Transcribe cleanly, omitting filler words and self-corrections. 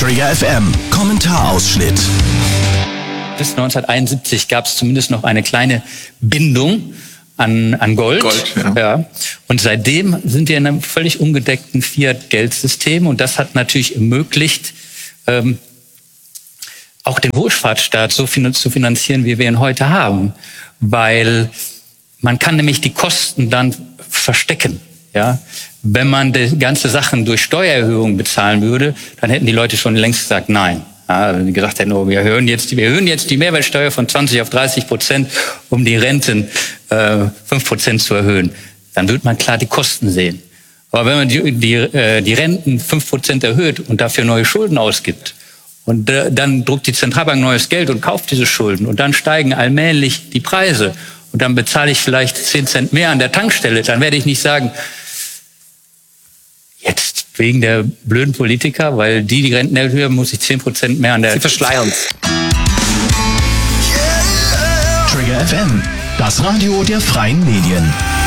Trigger FM Kommentarausschnitt. Bis 1971 gab es zumindest noch eine kleine Bindung an Gold. Ja. Und seitdem sind wir in einem völlig ungedeckten Fiat-Geldsystem. Und das hat natürlich ermöglicht, auch den Wohlfahrtsstaat so zu finanzieren, wie wir ihn heute haben. Weil man kann nämlich die Kosten dann verstecken. Ja? Wenn man die ganze Sachen durch Steuererhöhungen bezahlen würde, dann hätten die Leute schon längst gesagt, nein. Ja, wenn die gesagt hätten, wir erhöhen jetzt die Mehrwertsteuer von 20 auf 30%, um die Renten 5% zu erhöhen, dann würde man klar die Kosten sehen. Aber wenn man die Renten 5% erhöht und dafür neue Schulden ausgibt, und dann druckt die Zentralbank neues Geld und kauft diese Schulden, und dann steigen allmählich die Preise, und dann bezahle ich vielleicht 10 Cent mehr an der Tankstelle, dann werde ich nicht sagen, jetzt wegen der blöden Politiker, weil die Renten erhöhen, muss ich 10% mehr an der... Sie verschleiern es. Trigger FM, das Radio der freien Medien.